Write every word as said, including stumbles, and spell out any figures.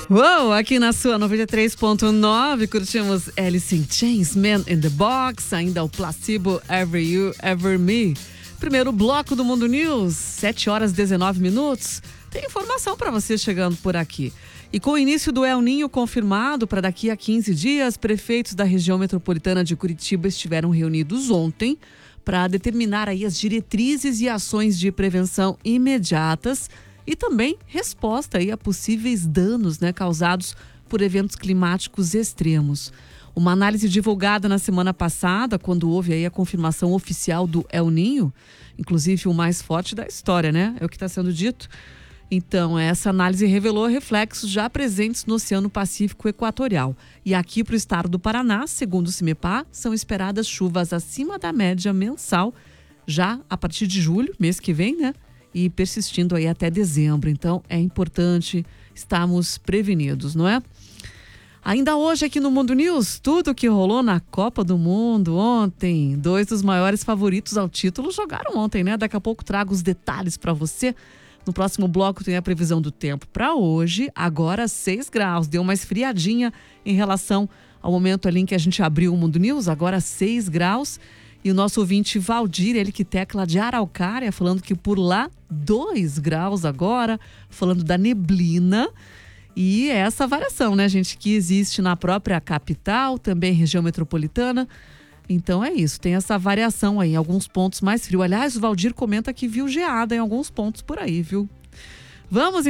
Uou, aqui na sua noventa e três ponto nove, curtimos Alice in Chains, Man in the Box, ainda o Placebo, Ever You, Ever Me. Primeiro bloco do Mundo News, sete horas e dezenove minutos. Tem informação para você chegando por aqui. E com o início do El Ninho confirmado para daqui a quinze dias, prefeitos da região metropolitana de Curitiba estiveram reunidos ontem para determinar aí as diretrizes e ações de prevenção imediatas e também resposta aí a possíveis danos, né, causados por eventos climáticos extremos. Uma análise divulgada na semana passada, quando houve aí a confirmação oficial do El Ninho, inclusive o mais forte da história, né? É o que está sendo dito. Então, essa análise revelou reflexos já presentes no Oceano Pacífico Equatorial. E aqui para o estado do Paraná, segundo o CIMEPAR, são esperadas chuvas acima da média mensal, já a partir de julho, mês que vem, né? E persistindo aí até dezembro. Então, é importante estarmos prevenidos, não é? Ainda hoje aqui no Mundo News, tudo que rolou na Copa do Mundo ontem. Dois dos maiores favoritos ao título jogaram ontem, né? Daqui a pouco trago os detalhes para você. No próximo bloco tem a previsão do tempo para hoje. Agora seis graus, deu uma esfriadinha em relação ao momento ali em que a gente abriu o Mundo News. Agora seis graus. E o nosso ouvinte Valdir, ele que tecla de Araucária, falando que por lá dois graus agora, falando da neblina. E é essa variação, né, gente, que existe na própria capital, também região metropolitana. Então é isso, tem essa variação aí, em alguns pontos mais frio. Aliás, o Valdir comenta que viu geada em alguns pontos por aí, viu? Vamos